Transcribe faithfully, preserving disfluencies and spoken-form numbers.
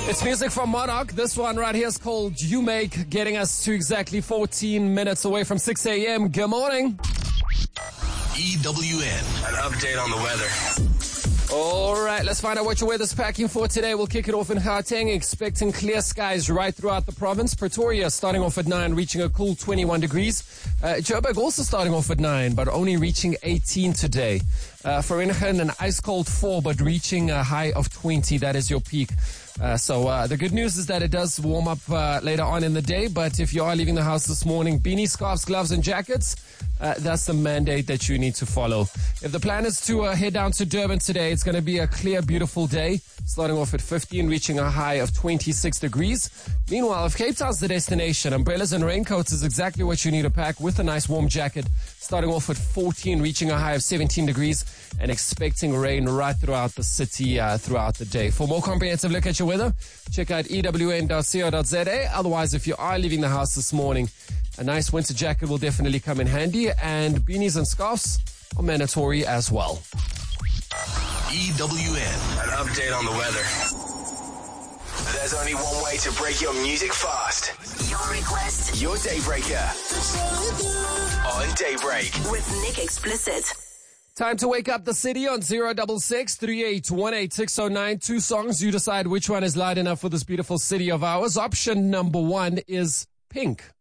It's music from Monarch. This one right here is called You Make, getting us to exactly fourteen minutes away from six a.m. Good morning. E W N. An update on the weather. All right, let's find out what your weather's packing for today. We'll kick it off in Gauteng, expecting clear skies right throughout the province. Pretoria starting off at nine, reaching a cool twenty-one degrees. Uh, Joburg also starting off at nine, but only reaching eighteen today. Uh, Vereeniging, an ice cold four, but reaching a high of twenty. That is your peak. Uh, so uh, the good news is that it does warm up uh, later on in the day, but if you are leaving the house this morning, beanies, scarves, gloves, and jackets, uh, that's the mandate that you need to follow. If the plan is to uh, head down to Durban today, it's going to be a clear, beautiful day, starting off at fifteen, reaching a high of twenty-six degrees. Meanwhile, if Cape Town's the destination, umbrellas and raincoats is exactly what you need to pack with a nice warm jacket, starting off at fourteen, reaching a high of seventeen degrees, and expecting rain right throughout the city uh, throughout the day. For more comprehensive look at your weather, check out E W N dot co dot za. Otherwise, if you are leaving the house this morning, a nice winter jacket will definitely come in handy, and beanies and scarves are mandatory as well. E W N. An update on the weather. There's only one way to break your music fast. Your request. Your Daybreaker. On Daybreak. With Nick Explicit. Time to wake up the city on zero six six, three eight one, eight six zero nine. Two songs. You decide which one is loud enough for this beautiful city of ours. Option number one is Pink.